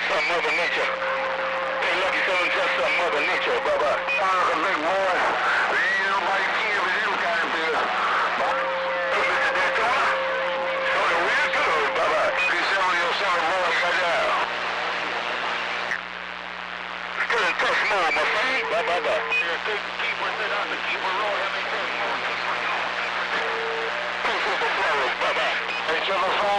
some Mother Nature. Hey, Lucky 7, test some Mother Nature. Bye-bye. Big boy. Ain't nobody care with this kind of bill. Real good. Bye-bye. Get some of your son boy right now. Still in tough mode, my friend. Bye-bye. Keep her rolling. Bye-bye. Hey, 7-4.